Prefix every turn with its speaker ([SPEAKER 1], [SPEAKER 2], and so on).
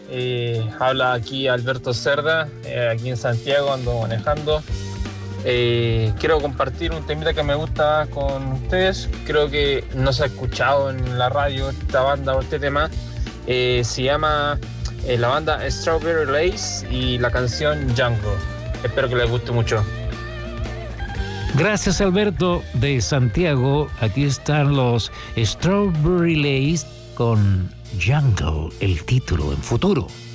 [SPEAKER 1] Habla aquí Alberto Cerda, aquí en Santiago, ando manejando. Quiero compartir un temita que me gusta con ustedes. Creo que no se ha escuchado en la radio esta banda o este tema. Se llama la banda Strawberry Lace y la canción Django. Espero que les guste mucho.
[SPEAKER 2] Gracias, Alberto de Santiago. Aquí están los Strawberry Lace con Jungle, el título en futuro.